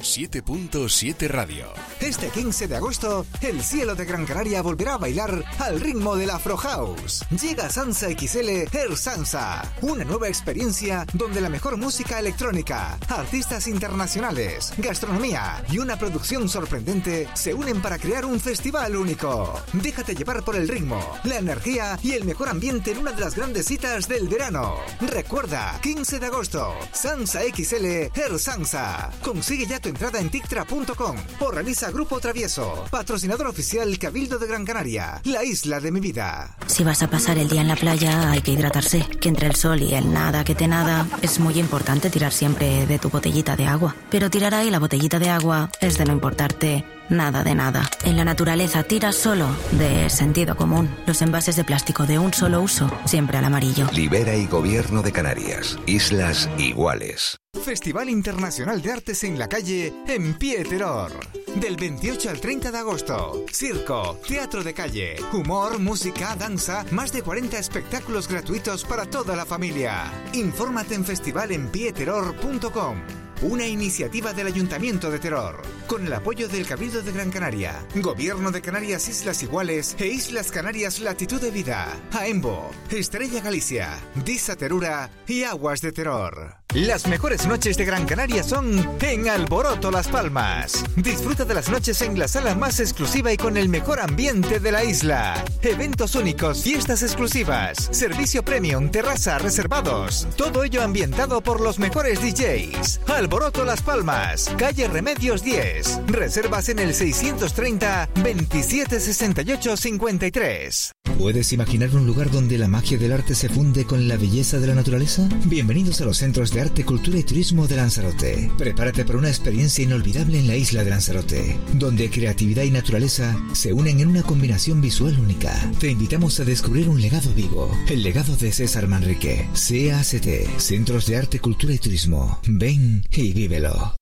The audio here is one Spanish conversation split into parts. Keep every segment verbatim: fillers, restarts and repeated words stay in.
siete punto siete Radio. Este quince de agosto, el cielo de Gran Canaria volverá a bailar al ritmo del Afro House. Llega Sansa X L Air Sansa, una nueva experiencia donde la mejor música electrónica, artistas internacionales, gastronomía y una producción sorprendente se unen para crear un festival único. Déjate llevar por el ritmo, la energía y el mejor ambiente en una de las grandes citas del verano. Recuerda, quince de agosto, Sansa X L Air Sansa. Consigue ya tu entrada en tictra punto com. Organiza Grupo Travieso, patrocinador oficial Cabildo de Gran Canaria, la isla de mi vida. Si vas a pasar el día en la playa, hay que hidratarse. Que entre el sol y el nada que te nada, es muy importante tirar siempre de tu botellita de agua. Pero tirar ahí la botellita de agua es de no importarte nada de nada. En la naturaleza tiras solo de sentido común. Los envases de plástico de un solo uso, siempre al amarillo. Libera y Gobierno de Canarias. Islas iguales. Festival Internacional de Artes en la Calle en Pie Terror. Del veintiocho al treinta de agosto. Circo, teatro de calle, humor, música, danza, más de cuarenta espectáculos gratuitos para toda la familia. Infórmate en festival en pie terror punto com. Una iniciativa del Ayuntamiento de Terror, con el apoyo del Cabildo de Gran Canaria, Gobierno de Canarias Islas Iguales e Islas Canarias Latitud de Vida, AEMBO, Estrella Galicia, Disa Terura y Aguas de Terror. Las mejores noches de Gran Canaria son en Alboroto Las Palmas. Disfruta de las noches en la sala más exclusiva y con el mejor ambiente de la isla. Eventos únicos, fiestas exclusivas, servicio premium, terraza, reservados. Todo ello ambientado por los mejores D Js. Alboroto Las Palmas, calle Remedios diez. Reservas en el seiscientos treinta, veintisiete sesenta y ocho, cincuenta y tres. ¿Puedes imaginar un lugar donde la magia del arte se funde con la belleza de la naturaleza? Bienvenidos a los Centros de Arte, Cultura y Turismo de Lanzarote. Prepárate para una experiencia inolvidable en la isla de Lanzarote, donde creatividad y naturaleza se unen en una combinación visual única. Te invitamos a descubrir un legado vivo, el legado de César Manrique. C A C T, Centros de Arte, Cultura y Turismo. Ven y vívelo.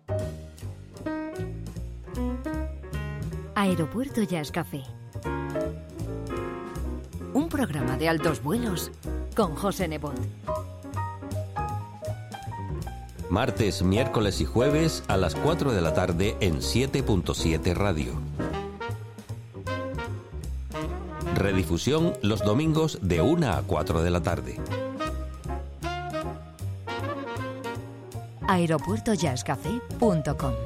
Aeropuerto Jazz Café. Un programa de altos vuelos con José Nebot. Martes, miércoles y jueves a las cuatro de la tarde en siete punto siete Radio. Redifusión los domingos de una a cuatro de la tarde. aeropuerto jazz café punto com.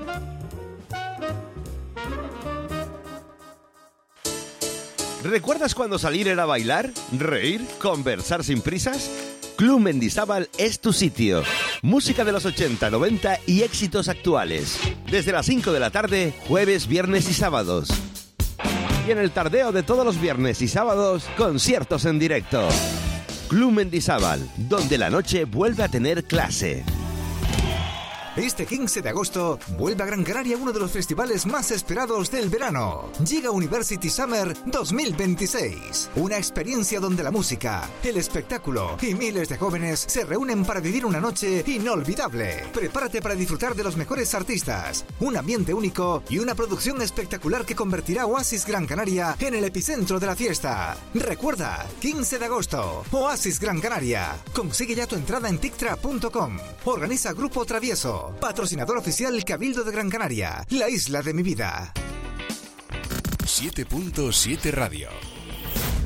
¿Recuerdas cuando salir era bailar, reír, conversar sin prisas? Club Mendizábal es tu sitio. Música de los ochenta, noventa y éxitos actuales. Desde las cinco de la tarde, jueves, viernes y sábados. Y en el tardeo de todos los viernes y sábados, conciertos en directo. Club Mendizábal, donde la noche vuelve a tener clase. Este quince de agosto vuelve a Gran Canaria uno de los festivales más esperados del verano. Llega University Summer dos mil veintiséis. Una experiencia donde la música, el espectáculo y miles de jóvenes se reúnen para vivir una noche inolvidable. Prepárate para disfrutar de los mejores artistas, un ambiente único y una producción espectacular que convertirá Oasis Gran Canaria en el epicentro de la fiesta. Recuerda, quince de agosto, Oasis Gran Canaria. Consigue ya tu entrada en tictra punto com. Organiza Grupo Travieso, patrocinador oficial Cabildo de Gran Canaria, la isla de mi vida. siete punto siete Radio.